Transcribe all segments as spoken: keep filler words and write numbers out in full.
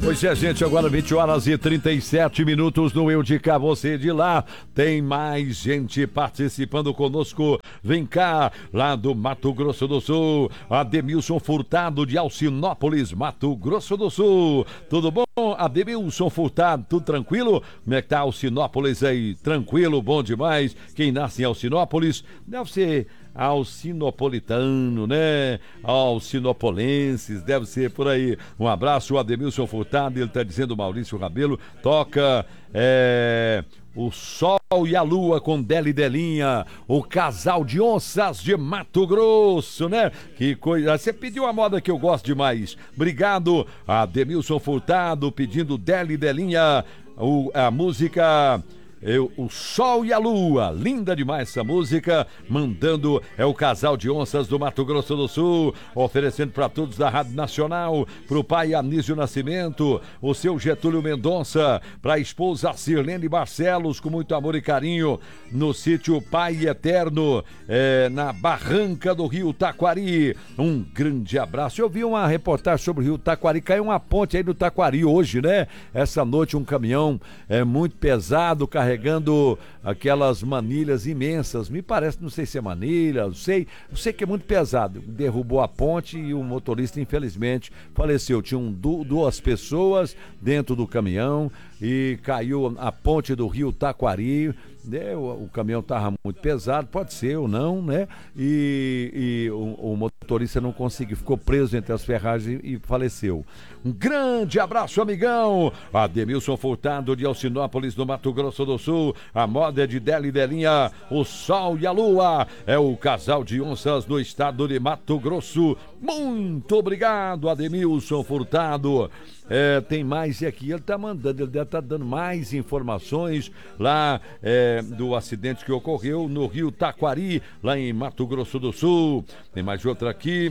Pois é, gente, agora vinte horas e trinta e sete minutos no Eu de Cá, você de lá. Tem mais gente participando conosco. Vem cá, lá do Mato Grosso do Sul, Ademilson Furtado de Alcinópolis, Mato Grosso do Sul. Tudo bom, Ademilson Furtado? Tudo tranquilo? Como é que tá Alcinópolis aí? Tranquilo, bom demais. Quem nasce em Alcinópolis deve ser alcinopolitano, né? Alcinopolenses, deve ser por aí. Um abraço, o Ademilson Furtado, ele tá dizendo, Maurício Rabelo, toca é, o Sol e a Lua com Deli Delinha, o casal de onças de Mato Grosso, né? Que coisa, você pediu a moda que eu gosto demais. Obrigado, Ademilson Furtado, pedindo Deli Delinha, o, a música... Eu, o Sol e a Lua, linda demais essa música, mandando, é o casal de onças do Mato Grosso do Sul, oferecendo para todos da Rádio Nacional, pro pai Anísio Nascimento, o seu Getúlio Mendonça, para a esposa Sirlene Barcelos, com muito amor e carinho, no sítio Pai Eterno, é, na Barranca do Rio Taquari. Um grande abraço. Eu vi uma reportagem sobre o Rio Taquari, caiu uma ponte aí no Taquari hoje, né? Essa noite um caminhão é muito pesado, carregado carregando aquelas manilhas imensas, me parece, não sei se é manilha, não sei, eu sei que é muito pesado, derrubou a ponte e o motorista infelizmente faleceu. Tinham duas pessoas dentro do caminhão e caiu a ponte do Rio Taquari, né? O, o caminhão estava muito pesado, pode ser ou não, né? E, e o, o motorista não conseguiu, ficou preso entre as ferragens e, e faleceu. Um grande abraço, amigão! Ademilson Furtado de Alcinópolis, no Mato Grosso do Sul. A moda é de Deli Delinha, o Sol e a Lua. É o casal de onças do estado de Mato Grosso. Muito obrigado, Ademilson Furtado. É, tem mais e aqui ele tá mandando, ele deve estar tá dando mais informações lá é, do acidente que ocorreu no Rio Taquari, lá em Mato Grosso do Sul. Tem mais outra aqui.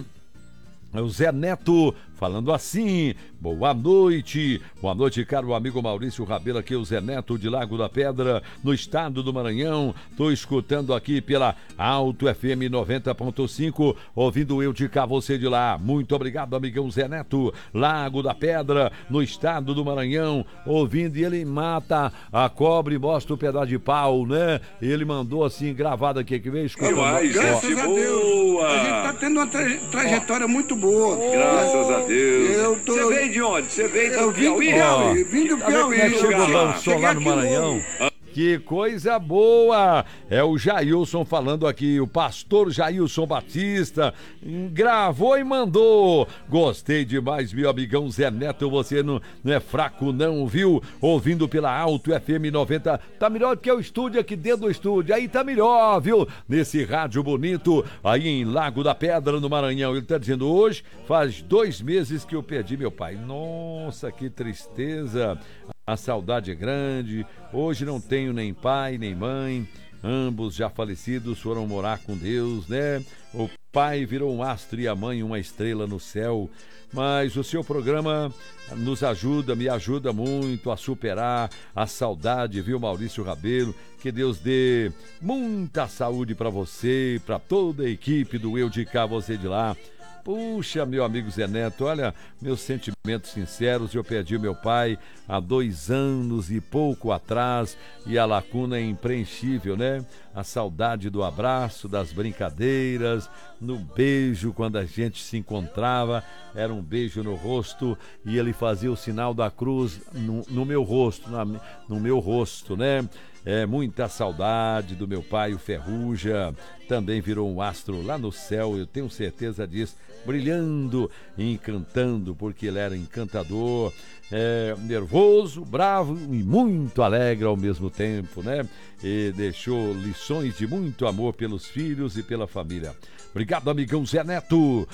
O Zé Neto falando assim, boa noite, boa noite, caro amigo Maurício Rabelo, aqui o Zé Neto de Lago da Pedra, no estado do Maranhão, tô escutando aqui pela Alto F M noventa ponto cinco, ouvindo Eu de Cá, você de lá. Muito obrigado, amigão Zé Neto, Lago da Pedra, no estado do Maranhão, ouvindo, e ele mata a cobra e mostra o pedaço de pau, né? Ele mandou assim, gravado aqui, que veio escutando. É, graças a Deus, boa. A gente tá tendo uma tra trajetória muito boa. Oh. Graças a Deus. Eu tô... Você veio de onde? Você veio do eu vim do Piauí? Piauí, vim do Piauí. Tá chegou lá, o som lá no Maranhão. Que coisa boa! É o Jailson falando aqui, o pastor Jailson Batista, gravou e mandou. Gostei demais, meu amigão Zé Neto, você não, não é fraco não, viu? Ouvindo pela Alto F M noventa, tá melhor do que o estúdio aqui dentro do estúdio, aí tá melhor, viu? Nesse rádio bonito, aí em Lago da Pedra, no Maranhão. Ele tá dizendo, hoje faz dois meses que eu perdi meu pai. Nossa, que tristeza! A saudade é grande, hoje não tenho nem pai nem mãe, ambos já falecidos foram morar com Deus, né? O pai virou um astro e a mãe uma estrela no céu, mas o seu programa nos ajuda, me ajuda muito a superar a saudade, viu, Maurício Rabelo? Que Deus dê muita saúde para você, para toda a equipe do Eu de Cá, você de lá. Puxa, meu amigo Zé Neto, olha, meus sentimentos sinceros, eu perdi meu pai há dois anos e pouco atrás, e a lacuna é impreenchível, né? A saudade do abraço, das brincadeiras, no beijo quando a gente se encontrava, era um beijo no rosto, e ele fazia o sinal da cruz no, no meu rosto, na, no meu rosto, né? É, muita saudade do meu pai, o Ferruja, também virou um astro lá no céu, eu tenho certeza disso, brilhando e encantando, porque ele era encantador, é, nervoso, bravo e muito alegre ao mesmo tempo, né? E deixou lições de muito amor pelos filhos e pela família. Obrigado, amigão Zé Neto,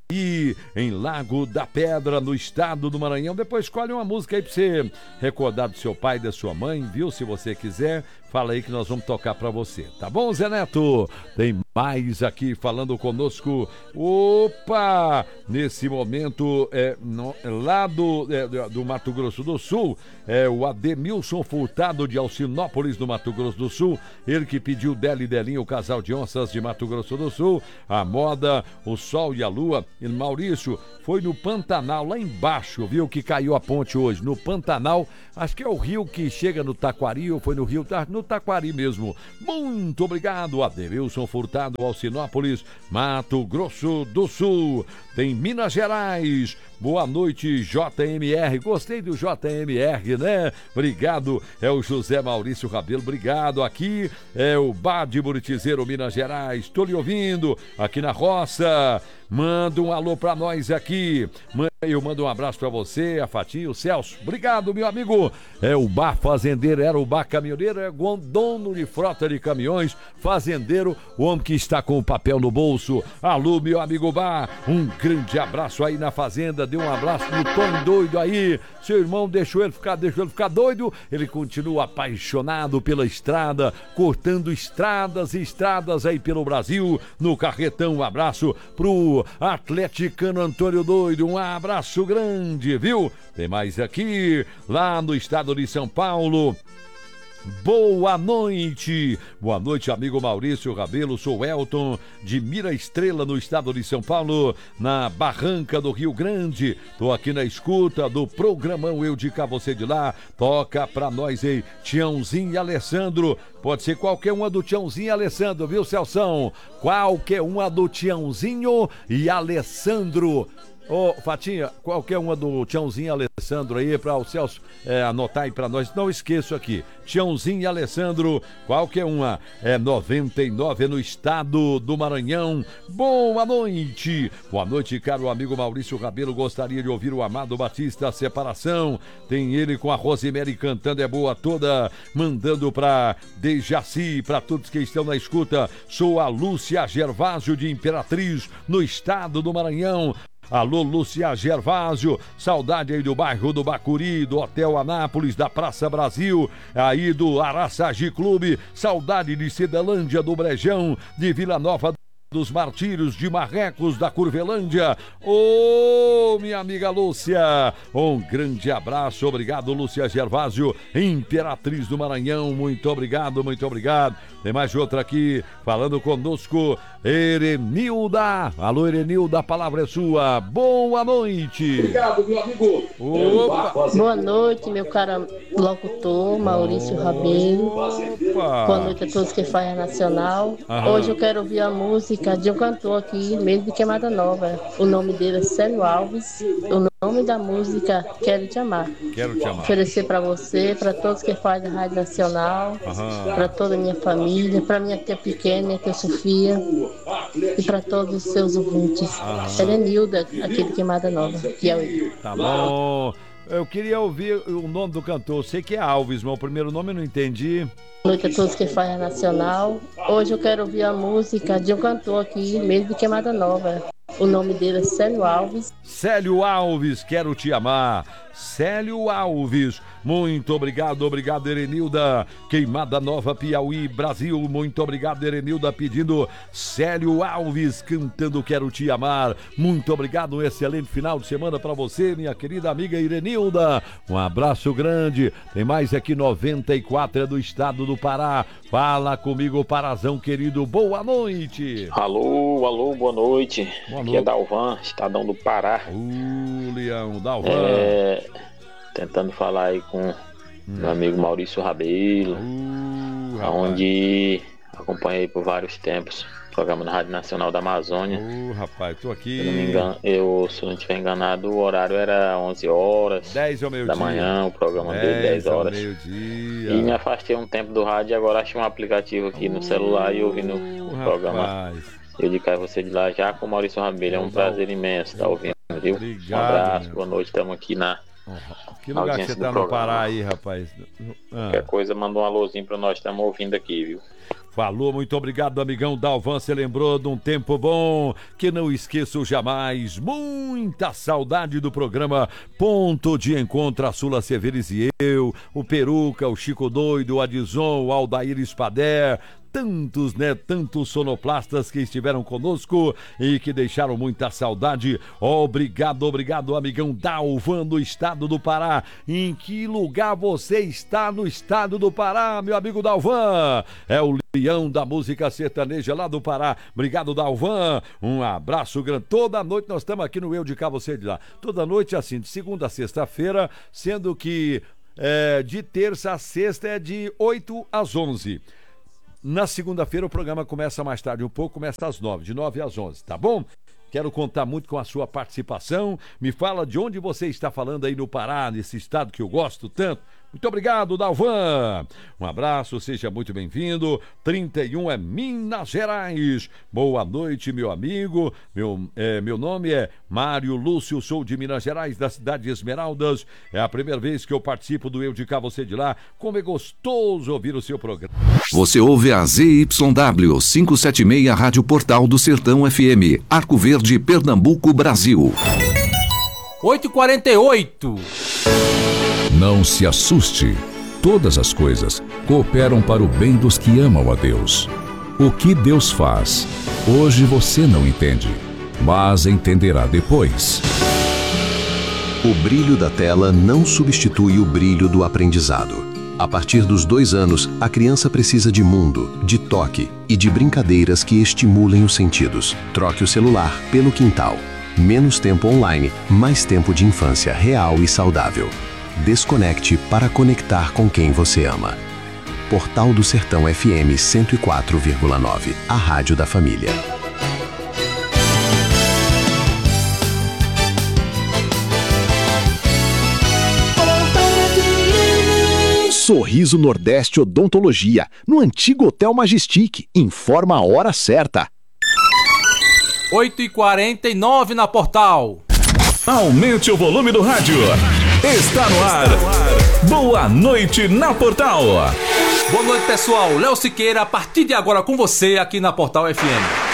aí em Lago da Pedra, no estado do Maranhão. Depois escolhe uma música aí pra você recordar do seu pai e da sua mãe, viu? Se você quiser, fala aí que nós vamos tocar pra você, tá bom, Zé Neto? Tem mais aqui falando conosco. Opa! Nesse momento, é, no, lá do, é, do Mato Grosso do Sul, é o Ademilson Furtado de Alcinópolis, do Mato Grosso do Sul. Ele que pediu Dela e Delinha, o casal de onças de Mato Grosso do Sul. A moda, o sol e a lua. E Maurício, foi no Pantanal, lá embaixo, viu, que caiu a ponte hoje. No Pantanal, acho que é o rio que chega no Taquari, ou foi no rio, no Taquari mesmo. Muito obrigado, Ademilson Furtado, Alcinópolis, Mato Grosso do Sul. Tem Minas Gerais. Boa noite, J M R. Gostei do J M R, né? Obrigado. É o José Maurício Rabelo. Obrigado. Aqui é o Bar de Buritizeiro, Minas Gerais. Estou lhe ouvindo aqui na roça. Manda um alô pra nós aqui. Eu mando um abraço pra você, a Fatinho, o Celso. Obrigado, meu amigo. É o Bar Fazendeiro, era o Bar Caminhoneiro, é o dono de frota de caminhões, fazendeiro, o homem que está com o papel no bolso. Alô, meu amigo Bar, um grande abraço aí na fazenda. Dê um abraço no Tom Doido aí. Seu irmão deixou ele ficar, deixou ele ficar doido. Ele continua apaixonado pela estrada, cortando estradas e estradas aí pelo Brasil, no carretão. Um abraço pro atleticano Antônio Doido, um abraço grande, viu? Tem mais aqui, lá no estado de São Paulo. Boa noite, boa noite, amigo Maurício Rabelo, sou Elton de Mira Estrela, no estado de São Paulo, na Barranca do Rio Grande. Tô aqui na escuta do programão Eu de Cá, Você de Lá. Toca pra nós aí, Tiãozinho e Alessandro. Pode ser qualquer uma do Tiãozinho e Alessandro, viu, Celção? Qualquer uma do Tiãozinho e Alessandro. Ô, Fatinha, qualquer uma do Tiãozinho e Alessandro aí, para o Celso é, anotar aí para nós. Não esqueço aqui, Tiãozinho e Alessandro, qualquer uma, é noventa e nove no estado do Maranhão. Boa noite, boa noite, caro amigo Maurício Rabelo. Gostaria de ouvir o Amado Batista, Separação. Tem ele com a Rosemary cantando, é boa toda, mandando para Dejaci, para todos que estão na escuta. Sou a Lúcia Gervásio de Imperatriz, no estado do Maranhão. Alô, Lúcia Gervásio, saudade aí do bairro do Bacuri, do Hotel Anápolis, da Praça Brasil, aí do Araçagi Clube, saudade de Cedelândia, do Brejão, de Vila Nova dos Martírios, de Marrecos, da Curvelândia. Ô, oh, minha amiga Lúcia, um grande abraço, obrigado, Lúcia Gervásio, Imperatriz do Maranhão, muito obrigado, muito obrigado. Tem mais outra aqui, falando conosco, Erenilda. Alô, Erenilda, a palavra é sua, boa noite. Obrigado, meu amigo. Opa. Boa noite, meu caro locutor, Maurício Opa. Rabelo. Boa noite a todos que fazem a Nacional. Aham. Hoje eu quero ouvir a música de um cantor aqui, mesmo de Queimada Nova. O nome dele é Célio Alves. O nome da música, Quero Te Amar. Quero Te Amar. Oferecer para você, para todos que fazem a Rádio Nacional, para toda a minha família, para minha tia pequena, minha tia Sofia, e para todos os seus ouvintes. Erenilda, aqui de Queimada Nova, que é o Tá bom. Eu queria ouvir o nome do cantor. Eu sei que é Alves, mas o primeiro nome eu não entendi. Boa noite a todos que fazem a Nacional. Hoje eu quero ouvir a música de um cantor aqui, mesmo de Queimada Nova. O nome dele é Célio Alves. Célio Alves, Quero Te Amar. Célio Alves, muito obrigado, obrigado, Erenilda. Queimada Nova, Piauí, Brasil, muito obrigado, Erenilda, pedindo Célio Alves cantando Quero Te Amar. Muito obrigado, um excelente final de semana para você, minha querida amiga Erenilda. Um abraço grande. Tem mais aqui, noventa e quatro, é do estado do Pará. Fala comigo, Parazão querido, boa noite. Alô, alô, boa noite. Boa Aqui noite. É Dalvan, estadão do Pará. Uh, Leão, Dalvan. É... Tentando falar aí com hum. meu amigo Maurício Rabelo, uh, onde acompanhei por vários tempos o programa na Rádio Nacional da Amazônia. Uh, rapaz, tô aqui. Se eu não me engano, eu, se eu não estiver enganado, o horário era onze horas dez ao meio da dia. manhã, o programa dele dez horas. Meio dia. E me afastei um tempo do rádio e agora achei um aplicativo aqui uh, no celular e ouvindo uh, o programa. Eu de cá e você de lá já com o Maurício Rabelo. É um prazer imenso estar ouvindo, viu? Obrigado, um abraço, meu. Boa noite, estamos aqui na. Que lugar que você tá no Pará aí, rapaz? Ah. Qualquer coisa, manda um alôzinho pra nós, estamos ouvindo aqui, viu? Falou, muito obrigado, amigão Dalvan. Você lembrou de um tempo bom que não esqueço jamais. Muita saudade do programa Ponto de Encontro, a Sula Severes e eu, o Peruca, o Chico Doido, o Adison, o Aldair Espader. Tantos, né? Tantos sonoplastas que estiveram conosco e que deixaram muita saudade. Obrigado, obrigado, amigão Dalvan do estado do Pará. Em que lugar você está no estado do Pará, meu amigo Dalvan? É o leão da música sertaneja lá do Pará. Obrigado, Dalvan. Um abraço grande. Toda noite nós estamos aqui no Eu de Cá, Você de Lá. Toda noite assim, de segunda a sexta-feira, sendo que é, de terça a sexta é de oito às onze. Na segunda-feira o programa começa mais tarde um pouco, começa às nove, de nove às onze, tá bom? Quero contar muito com a sua participação. Me fala de onde você está falando aí no Pará, nesse estado que eu gosto tanto. Muito obrigado, Dalvan. Um abraço, seja muito bem-vindo. trinta e um é Minas Gerais. Boa noite, meu amigo. Meu, é, meu nome é Mário Lúcio, sou de Minas Gerais, da cidade de Esmeraldas. É a primeira vez que eu participo do Eu de Cá, Você de Lá. Como é gostoso ouvir o seu programa. Você ouve a Z Y W quinhentos e setenta e seis Rádio Portal do Sertão F M, Arco Verde, Pernambuco, Brasil. oito e quarenta e oito. Não se assuste. Todas as coisas cooperam para o bem dos que amam a Deus. O que Deus faz, hoje você não entende, mas entenderá depois. O brilho da tela não substitui o brilho do aprendizado. A partir dos dois anos, a criança precisa de mundo, de toque e de brincadeiras que estimulem os sentidos. Troque o celular pelo quintal. Menos tempo online, mais tempo de infância real e saudável. Desconecte para conectar com quem você ama. Portal do Sertão F M cento e quatro vírgula nove, a rádio da família. Sorriso Nordeste Odontologia, no antigo Hotel Majestic. Informa a hora certa. oito e quarenta e nove na Portal. Aumente o volume do rádio. Está no ar. Boa noite na Portal. Boa noite, pessoal. Léo Siqueira, a partir de agora com você aqui na Portal F M.